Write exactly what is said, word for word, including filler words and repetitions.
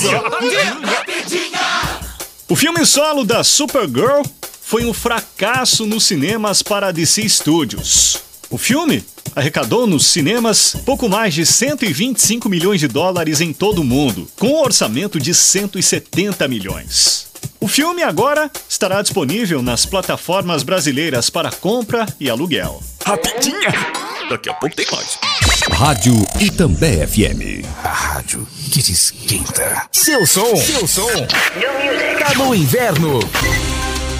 O filme solo da Supergirl foi um fracasso nos cinemas para a D C Studios. O filme arrecadou nos cinemas pouco mais de cento e vinte e cinco milhões de dólares em todo o mundo, com um orçamento de cento e setenta milhões. O filme agora estará disponível nas plataformas brasileiras para compra e aluguel. Rapidinha! Daqui a pouco tem mais. Rádio Itambé F M. A rádio que te esquenta. Seu som, seu som. Tá no inverno.